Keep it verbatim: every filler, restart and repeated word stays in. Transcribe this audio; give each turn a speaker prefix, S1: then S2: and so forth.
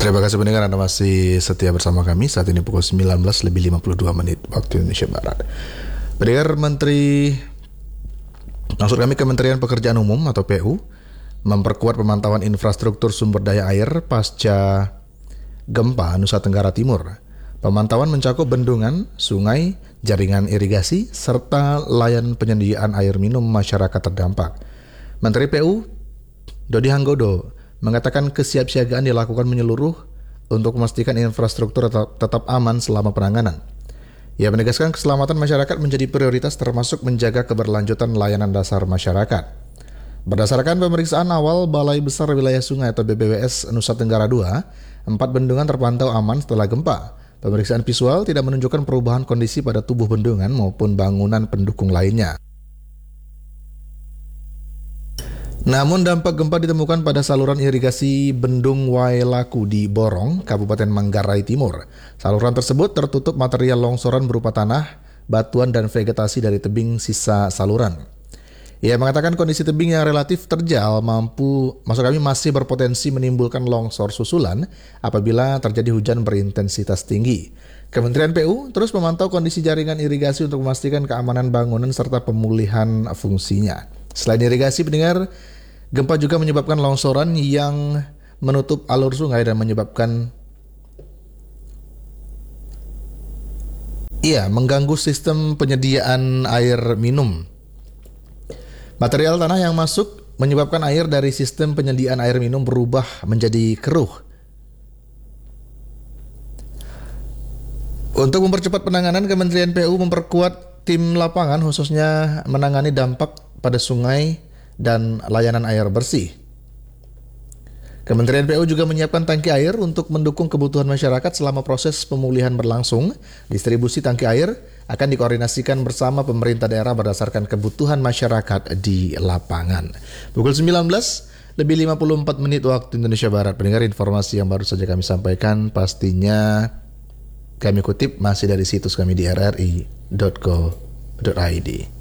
S1: Terima kasih pendengar, Anda masih setia bersama kami. Saat ini pukul sembilan belas lebih lima puluh dua menit waktu Indonesia Barat. Pendengar, Menteri Maksud kami Kementerian Pekerjaan Umum atau P U memperkuat pemantauan infrastruktur sumber daya air pasca gempa Nusa Tenggara Timur. Pemantauan mencakup bendungan, sungai, jaringan irigasi, serta layanan penyediaan air minum masyarakat terdampak. Menteri P U Dodi Hanggodo mengatakan kesiapsiagaan dilakukan menyeluruh untuk memastikan infrastruktur tetap, tetap aman selama penanganan. Ia menegaskan keselamatan masyarakat menjadi prioritas termasuk menjaga keberlanjutan layanan dasar masyarakat. Berdasarkan pemeriksaan awal Balai Besar Wilayah Sungai atau B B W S Nusa Tenggara dua, empat bendungan terpantau aman setelah gempa. Pemeriksaan visual tidak menunjukkan perubahan kondisi pada tubuh bendungan maupun bangunan pendukung lainnya. Namun dampak gempa ditemukan pada saluran irigasi Bendung Wailaku di Borong, Kabupaten Manggarai Timur. Saluran tersebut tertutup material longsoran berupa tanah, batuan, dan vegetasi dari tebing sisa saluran. Ia mengatakan kondisi tebing yang relatif terjal mampu, maksud kami masih berpotensi menimbulkan longsor susulan apabila terjadi hujan berintensitas tinggi. Kementerian P U terus memantau kondisi jaringan irigasi untuk memastikan keamanan bangunan serta pemulihan fungsinya. Selain irigasi, pendengar, gempa juga menyebabkan longsoran yang menutup alur sungai dan menyebabkan Iya, mengganggu sistem penyediaan air minum. Material tanah yang masuk menyebabkan air dari sistem penyediaan air minum berubah menjadi keruh. Untuk mempercepat penanganan, Kementerian P U memperkuat tim lapangan khususnya menangani dampak pada sungai dan layanan air bersih. Kementerian P U juga menyiapkan tangki air untuk mendukung kebutuhan masyarakat selama proses pemulihan berlangsung. Distribusi tangki air akan dikoordinasikan bersama pemerintah daerah berdasarkan kebutuhan masyarakat di lapangan. Pukul sembilan belas lebih lima puluh empat menit waktu Indonesia Barat. Pendengar, informasi yang baru saja kami sampaikan pastinya kami kutip masih dari situs kami di r r i dot co dot i d.